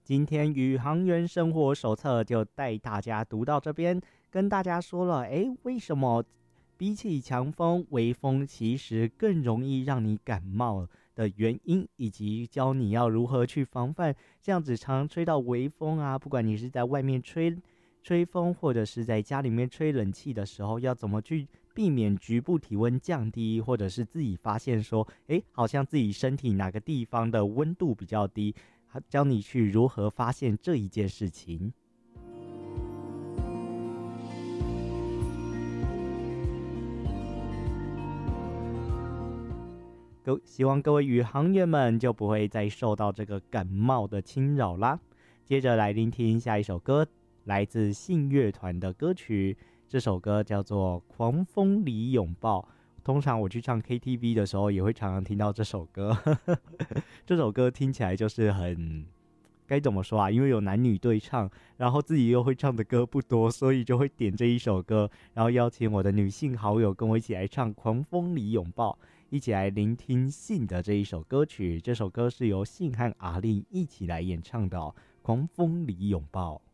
今天宇航员生活手册就带大家读到这边，跟大家说了，为什么比起强风，微风其实更容易让你感冒的原因，以及教你要如何去防范这样子常吹到微风啊，不管你是在外面吹风，或者是在家里面吹冷气的时候，要怎么去避免局部体温降低，或者是自己发现说，好像自己身体哪个地方的温度比较低，教你去如何发现这一件事情。希望各位宇航员们就不会再受到这个感冒的侵扰啦。接着来聆听下一首歌，来自信乐团的歌曲，这首歌叫做《狂风里拥抱》。通常我去唱 KTV 的时候，也会常常听到这首歌。这首歌听起来就是很该怎么说啊？因为有男女对唱，然后自己又会唱的歌不多，所以就会点这一首歌，然后邀请我的女性好友跟我一起来唱《狂风里拥抱》，一起来聆听信的这一首歌曲。这首歌是由信和阿令一起来演唱的哦，《狂风里拥抱》。